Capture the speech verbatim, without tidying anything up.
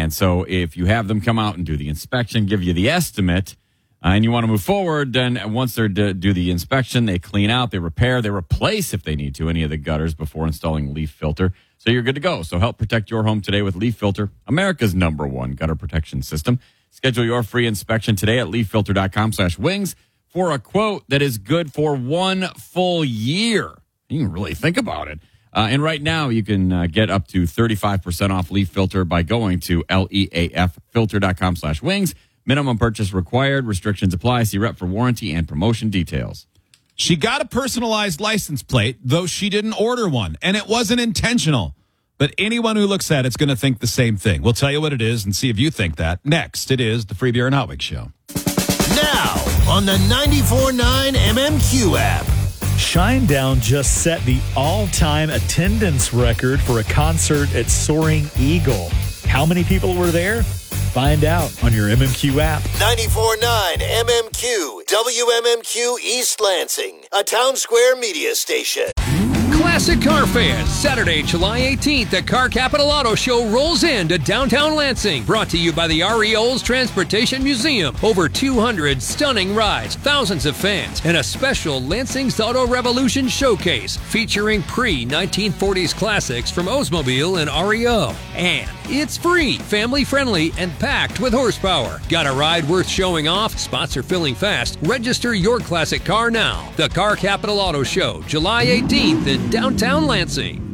And so if you have them come out and do the inspection, give you the estimate, uh, and you want to move forward, then once they do the inspection, they clean out, they repair, they replace, if they need to, any of the gutters before installing Leaf Filter. So you're good to go. So help protect your home today with Leaf Filter, America's number one gutter protection system. Schedule your free inspection today at leaffilter.com slash wings for a quote that is good for one full year. You can really think about it. Uh, and right now, you can uh, get up to thirty-five percent off Leaf Filter by going to leaffilter.com slash wings. Minimum purchase required. Restrictions apply. See rep for warranty and promotion details. She got a personalized license plate, though she didn't order one, and it wasn't intentional. But anyone who looks at it's going to think the same thing. We'll tell you what it is and see if you think that. Next, it is the Free Beer and Hot Wings Show. Now, on the ninety-four point nine M M Q app. Shinedown just set the all-time attendance record for a concert at Soaring Eagle. How many people were there? Find out on your M M Q app. ninety-four point nine M M Q, W M M Q East Lansing, a Town Square media station. Classic car fans, Saturday, July eighteenth, the Car Capital Auto Show rolls into downtown Lansing. Brought to you by the R E O's Transportation Museum. Over two hundred stunning rides, thousands of fans, and a special Lansing's Auto Revolution showcase featuring pre-nineteen forties classics from Oldsmobile and R E O. And it's free, family-friendly, and packed with horsepower. Got a ride worth showing off? Spots are filling fast. Register your classic car now. The Car Capital Auto Show, July eighteenth in downtown Lansing.